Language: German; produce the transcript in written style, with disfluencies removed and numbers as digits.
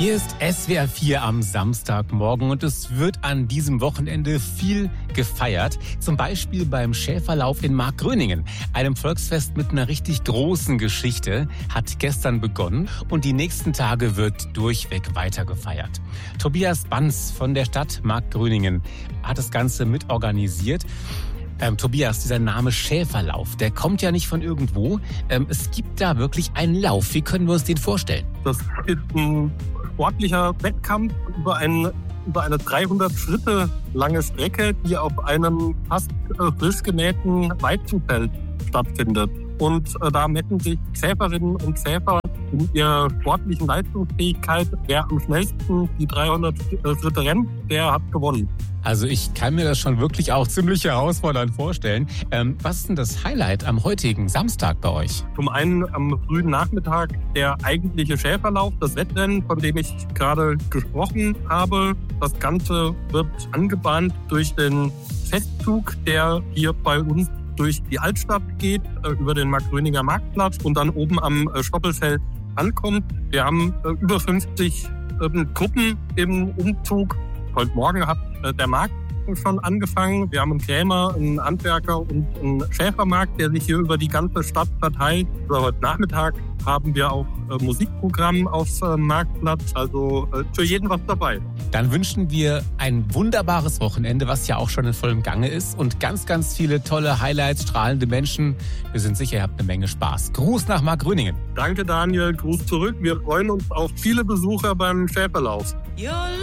Hier ist SWR 4 am Samstagmorgen und es wird an diesem Wochenende viel gefeiert. Zum Beispiel beim Schäferlauf in Markgröningen. Einem Volksfest mit einer richtig großen Geschichte hat gestern begonnen und die nächsten Tage wird durchweg weiter gefeiert. Tobias Banz von der Stadt Markgröningen hat das Ganze mitorganisiert. Tobias, dieser Name Schäferlauf, der kommt ja nicht von irgendwo. Es gibt da wirklich einen Lauf. Wie können wir uns den vorstellen? Das ist ein sportlicher Wettkampf über eine 300 Schritte lange Strecke, die auf einem fast frisch gemähten Weizenfeld stattfindet. Und da messen sich Schäferinnen und Schäfer in ihrer sportlichen Leistungsfähigkeit. Wer am schnellsten die 300 Schritte rennt, der hat gewonnen. Also ich kann mir das schon wirklich auch ziemlich herausfordernd vorstellen. Was ist denn das Highlight am heutigen Samstag bei euch? Zum einen am frühen Nachmittag der eigentliche Schäferlauf, das Wettrennen, von dem ich gerade gesprochen habe. Das Ganze wird angebahnt durch den Festzug, der hier bei uns durch die Altstadt geht, über den Markgröninger Marktplatz und dann oben am Stoppelfeld ankommt. Wir haben über 50 Gruppen im Umzug. Heute Morgen hat der Markt schon angefangen. Wir haben einen Krämer, einen Handwerker und einen Schäfermarkt, der sich hier über die ganze Stadt verteilt. Also heute Nachmittag haben wir auch Musikprogramm auf Marktplatz. Also für jeden was dabei. Dann wünschen wir ein wunderbares Wochenende, was ja auch schon in vollem Gange ist. Und ganz, ganz viele tolle Highlights, strahlende Menschen. Wir sind sicher, ihr habt eine Menge Spaß. Gruß nach Markgröningen. Danke Daniel, Gruß zurück. Wir freuen uns auf viele Besucher beim Schäferlauf.